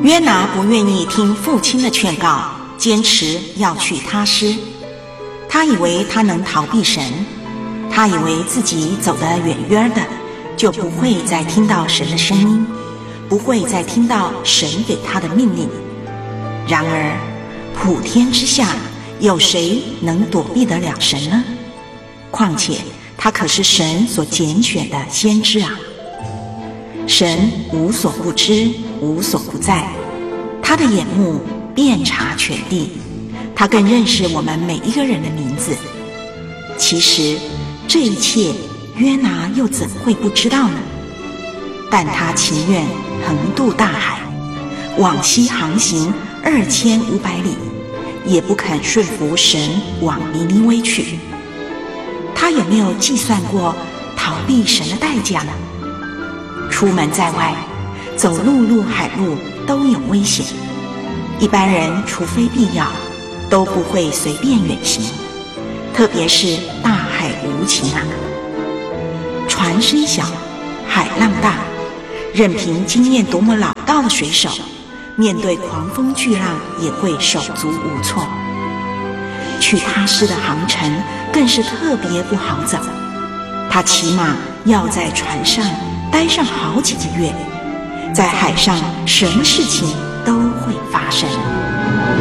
约拿不愿意听父亲的劝告，坚持要去他施。他以为他能逃避神，他以为自己走得远远的，就不会再听到神的声音，不会再听到神给他的命令。然而，普天之下，有谁能躲避得了神呢？况且，他可是神所拣选的先知啊！神无所不知，无所不在，他的眼目遍察全地，他更认识我们每一个人的名字。其实这一切约拿又怎会不知道呢？但他情愿横渡大海，往西航行2500里，也不肯顺服神往尼尼微去。他有没有计算过逃避神的代价呢？出门在外，走陆海路都有危险，一般人除非必要，都不会随便远行，特别是大海无情啊，船身小，海浪大，任凭经验多么老道的水手，面对狂风巨浪也会手足无措。去他施的航程更是特别不好走，他起码要在船上待上好几个月，在海上什么事情都会发生。